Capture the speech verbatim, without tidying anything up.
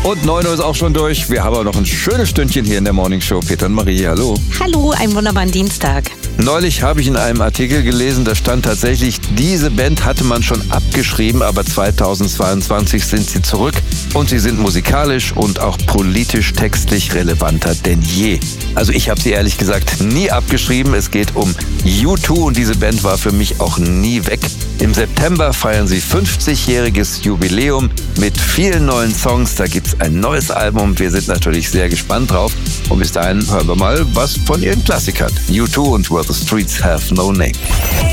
Und neun Uhr ist auch schon durch. Wir haben aber noch ein schönes Stündchen hier in der Morning Show. Peter und Marie, hallo. Hallo, einen wunderbaren Dienstag. Neulich habe ich in einem Artikel gelesen, da stand tatsächlich, diese Band hatte man schon abgeschrieben, aber zweitausendzweiundzwanzig sind sie zurück und sie sind musikalisch und auch politisch textlich relevanter denn je. Also ich habe sie ehrlich gesagt nie abgeschrieben. Es geht um U zwei und diese Band war für mich auch nie weg. Im September feiern sie fünfzigjähriges Jubiläum mit vielen neuen Songs. Da gibt's ein neues Album. Wir sind natürlich sehr gespannt drauf. Und bis dahin hören wir mal was von ihren Klassikern. U zwei und Where the Streets Have No Name.